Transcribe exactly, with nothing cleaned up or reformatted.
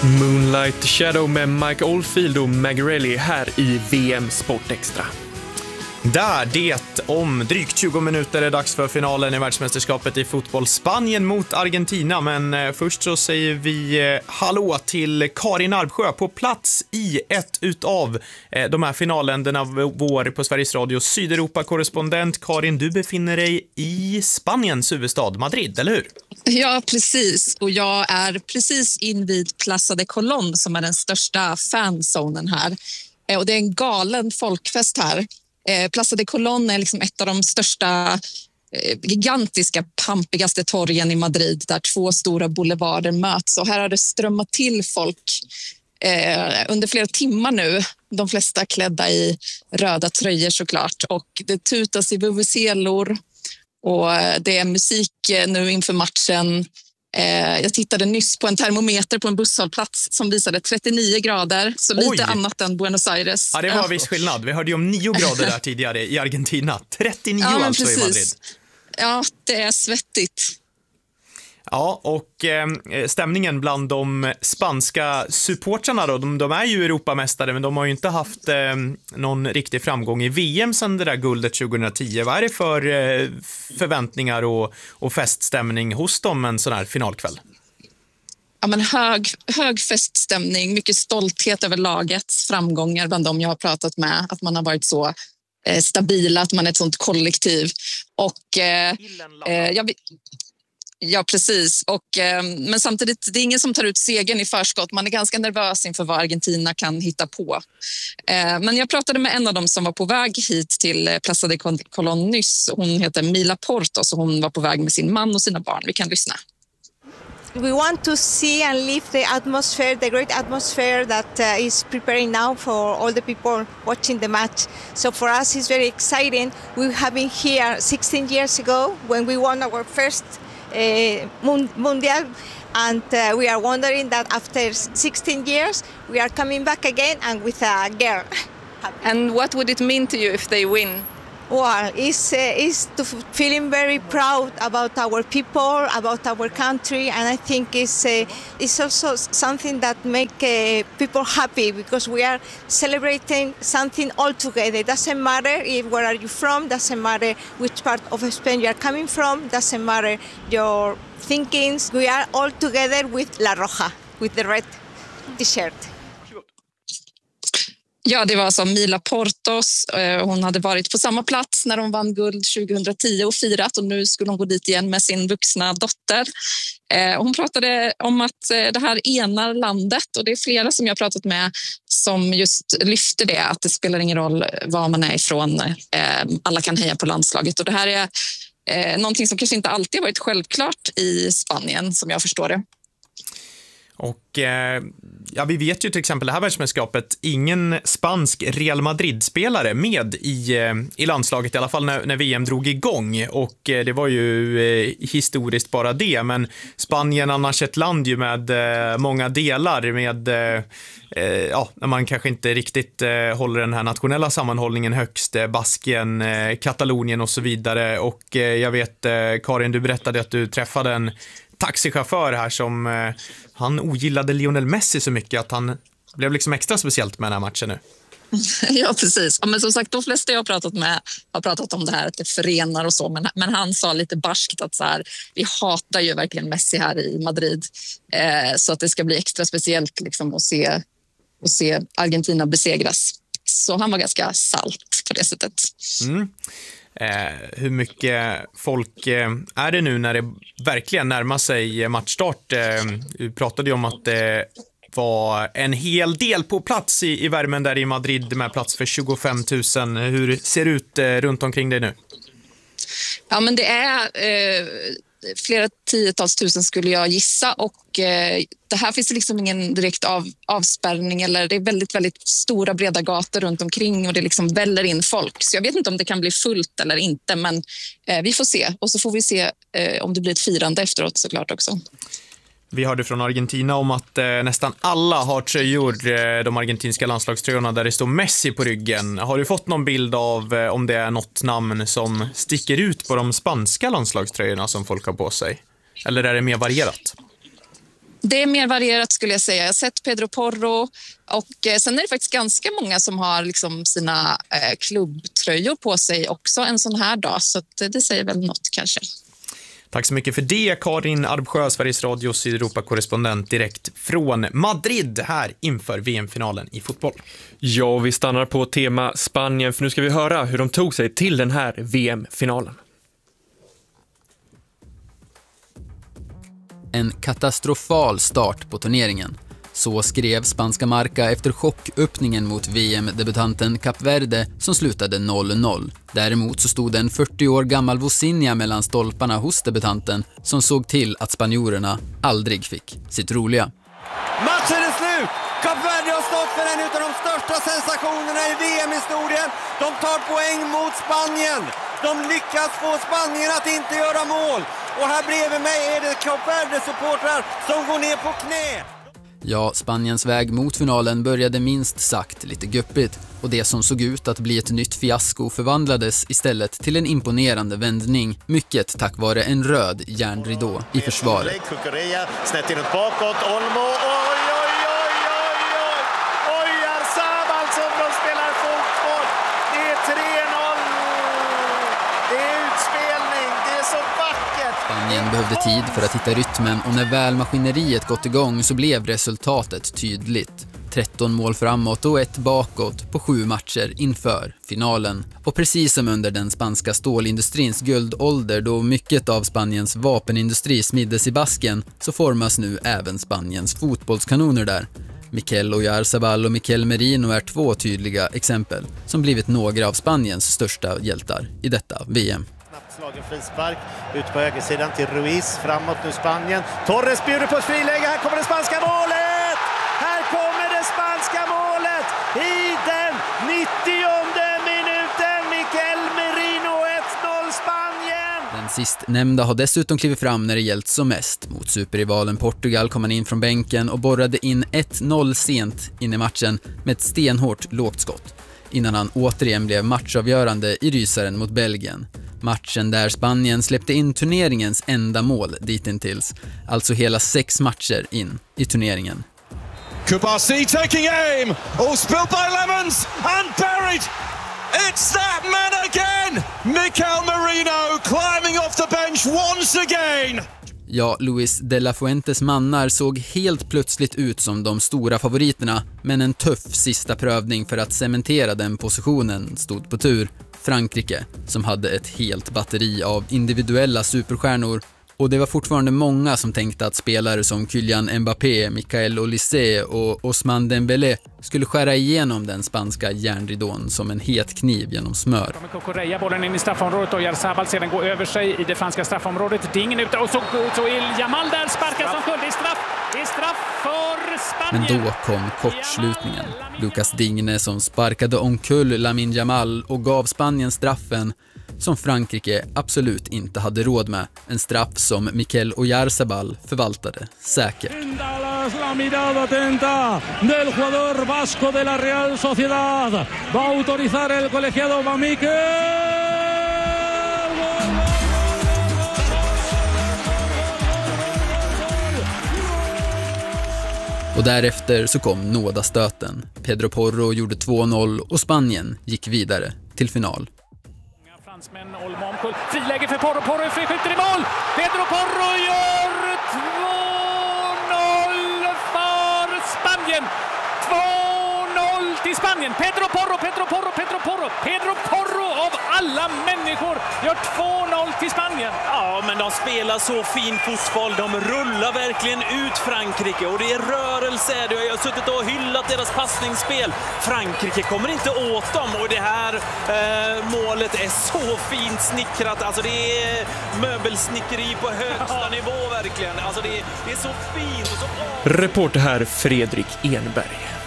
Moonlight Shadow med Mike Oldfield och Magarelli här i V M Sport Extra. Där det om drygt tjugo minuter är dags för finalen i världsmästerskapet i fotboll, Spanien mot Argentina. Men först så säger vi hallå till Karin Arbsjö på plats i ett utav de här finalländerna vår på Sveriges Radios Sydeuropa-korrespondent. Karin, du befinner dig i Spaniens huvudstad Madrid, eller hur? Ja, precis. Och jag är precis invid Plaza de Colón som är den största fanzonen här. Och det är en galen folkfest här. Plaza de Colón är liksom ett av de största, gigantiska, pampigaste torgen i Madrid där två stora boulevarder möts. Och här har det strömmat till folk eh, under flera timmar nu. De flesta klädda i röda tröjor såklart. Och det tutas i vuvuzelor och det är musik nu inför matchen. Jag tittade nyss på en termometer på en busshållplats som visade trettionio grader, så lite Oj. annat än Buenos Aires. Ja, det var viss skillnad. Vi hörde ju om nio grader där tidigare i Argentina. trettionio ja, alltså precis. i Madrid. Ja, det är svettigt. Ja, och eh, stämningen bland de spanska supportrarna då, de, de är ju Europamästare, men de har ju inte haft eh, någon riktig framgång i V M sedan det där guldet tjugohundratio. Vad är det för eh, förväntningar och, och feststämning hos dem en sån här finalkväll? Ja, men hög, hög feststämning, mycket stolthet över lagets framgångar bland dem jag har pratat med, att man har varit så eh, stabila, att man är ett sånt kollektiv. Och eh, eh, jag vill... Ja, precis. Och, eh, men samtidigt, det är ingen som tar ut segern i förskott. Man är ganska nervös inför vad Argentina kan hitta på. Eh, men jag pratade med en av dem som var på väg hit till Plaza de Colón nyss. Hon heter Mila Portos och hon var på väg med sin man och sina barn. Vi kan lyssna. We want to see and live the atmosphere, the great atmosphere that uh, is preparing now for all the people watching the match. So for us it's very exciting. We have been here sixteen years ago when we won our first Uh, mundial, and uh, we are wondering that after sixteen years we are coming back again and with a girl. And what would it mean to you if they win? Well, it's, uh, it's to feeling very proud about our people, about our country, and I think it's, uh, it's also something that make uh, people happy because we are celebrating something all together. It doesn't matter if, where are you from, doesn't matter which part of Spain you are coming from, doesn't matter your thinkings. We are all together with La Roja, with the red t-shirt. Ja, det var alltså Mila Portos. Hon hade varit på samma plats när de vann guld tjugohundratio och firat, och nu skulle hon gå dit igen med sin vuxna dotter. Hon pratade om att det här enar landet, och det är flera som jag pratat med som just lyfter det, att det spelar ingen roll var man är ifrån. Alla kan heja på landslaget, och det här är någonting som kanske inte alltid har varit självklart i Spanien, som jag förstår det. Och eh, ja, vi vet ju till exempel det här världsmästerskapet, ingen spansk Real Madrid-spelare med i, eh, i landslaget, i alla fall när, när V M drog igång. Och eh, det var ju eh, historiskt bara det, men Spanien annars ett land ju med eh, många delar, med eh, eh, ja, när man kanske inte riktigt eh, håller den här nationella sammanhållningen högst, eh, Baskien, eh, Katalonien och så vidare. Och eh, jag vet, eh, Karin, du berättade att du träffade en taxichaufför här som eh, han ogillade Lionel Messi så mycket att han blev liksom extra speciellt med den här matchen nu. Ja, precis. Ja, men som sagt, de flesta jag har pratat med har pratat om det här att det förenar och så, men, men han sa lite barskt att så här, vi hatar ju verkligen Messi här i Madrid, eh, så att det ska bli extra speciellt liksom, att, se, att se Argentina besegras. Så han var ganska salt på det sättet. Mm. Eh, hur mycket folk eh, är det nu när det verkligen närmar sig matchstart? Eh, vi pratade ju om att det var en hel del på plats i, i värmen där i Madrid med plats för tjugofem tusen. Hur ser det ut eh, runt omkring dig nu? Ja, men det är eh, flera tiotals tusen skulle jag gissa, och eh, det här finns liksom ingen direkt av, avspärrning, eller det är väldigt, väldigt stora breda gator runt omkring och det liksom väller in folk. Så jag vet inte om det kan bli fullt eller inte, men eh, vi får se. Och så får vi se eh, om det blir ett firande efteråt såklart också. Vi hörde från Argentina om att eh, nästan alla har tröjor, eh, de argentinska landslagströjorna där det står Messi på ryggen. Har du fått någon bild av eh, om det är något namn som sticker ut på de spanska landslagströjorna som folk har på sig? Eller är det mer varierat? Det är mer varierat skulle jag säga. Jag har sett Pedro Porro och eh, sen är det faktiskt ganska många som har liksom sina eh, klubbtröjor på sig också en sån här dag. Så att, eh, det säger väl något kanske. Tack så mycket för det, Karin Arbsjö, Sveriges Radios Europa-korrespondent direkt från Madrid här inför V M-finalen i fotboll. Ja, vi stannar på tema Spanien för nu ska vi höra hur de tog sig till den här V M-finalen. En katastrofal start på turneringen. Så skrev spanska Marca efter chocköppningen mot V M-debutanten Kap Verde som slutade noll noll. Däremot så stod en fyrtio år gammal Vozinha mellan stolparna hos debutanten som såg till att spanjorerna aldrig fick sitt roliga. Matchen är slut! Kap Verde har stått för en av de största sensationerna i V M-historien. De tar poäng mot Spanien. De lyckas få Spanien att inte göra mål. Och här bredvid mig är det Kap Verde-supportrar som går ner på knä. Ja, Spaniens väg mot finalen började minst sagt lite guppigt och det som såg ut att bli ett nytt fiasko förvandlades istället till en imponerande vändning, mycket tack vare en röd järnridå i försvaret. Cucurella snett inåt bakåt, Olmo, oj, oj, oj, oj, oj, oj, Arzabal som de spelar fotboll, det är tre noll, det är utspelning, det är så vackert. Spanien behövde tid för att hitta rytmen och när väl maskineriet gått igång så blev resultatet tydligt. tretton mål framåt och ett bakåt på sju matcher inför finalen. Och precis som under den spanska stålindustrins guldålder då mycket av Spaniens vapenindustri smiddes i basken så formas nu även Spaniens fotbollskanoner där. Mikel Oyarzabal och Mikel Merino är två tydliga exempel som blivit några av Spaniens största hjältar i detta V M. Snabbt slagen frispark ut på högersidan till Ruiz, framåt nu Spanien. Torres bjuder på ett friläge, här kommer det spanska målet! Här kommer det spanska målet i den nittionde minuten. Mikel Merino, ett noll Spanien! Den sistnämnda har dessutom klivit fram när det gällt som mest. Mot superrivalen Portugal kom han in från bänken och borrade in ett noll sent in i matchen med ett stenhårt lågt skott. Innan han återigen blev matchavgörande i rysaren mot Belgien. Matchen där Spanien släppte in turneringens enda mål ditintills. Alltså hela sex matcher in i turneringen. Kubasi taking aim. Oh, spilled by Lemons and buried. It's that man again. Mikel Merino climbing off the bench once again. Ja, Luis de la Fuentes mannar såg helt plötsligt ut som de stora favoriterna, men en tuff sista prövning för att cementera den positionen stod på tur. Frankrike, som hade ett helt batteri av individuella superstjärnor, och det var fortfarande många som tänkte att spelare som Kylian Mbappé, Michael Olise och Ousmane Dembélé skulle skära igenom den spanska järnridån som en het kniv genom smör. Cucurella, bollen in i straffområdet och Oyarzabal sedan går över sig i det franska straffområdet. Det är ingen ute och så, så är Yamal där, sparkar som kunde. Det är straff, det är straff för Spanien. Men då kom kortslutningen. Lucas Digne som sparkade omkull Lamine Yamal och gav Spanien straffen som Frankrike absolut inte hade råd med. En straff som Mikel Oyarzabal förvaltade säkert. La mirada atenta del jugador vasco de la Real Sociedad. Va a autorizar el colegiado Mamique. Och därefter så kom nådastöten. Pedro Porro gjorde två noll och Spanien gick vidare till final. Fransmän, Olmo omkull. Friläge för Porro, Porro skjuter i mål. Pedro Porro gör två noll för Spanien. två noll till Spanien. Pedro Porro, Pedro Porro, Pedro Porro. Pedro Porro av alla människor gör två noll till Spanien. Ja, men de spelar så fin fotboll. De rullar verkligen ut Frankrike och det är rörelse. Jag har suttit och hyllat deras passningsspel. Frankrike kommer inte åt dem och det här eh, målet är så fint snickrat. Alltså det är möbelsnickeri på högsta nivå verkligen. Alltså det, det är så fint och så... Reporter här Fredrik Enberg.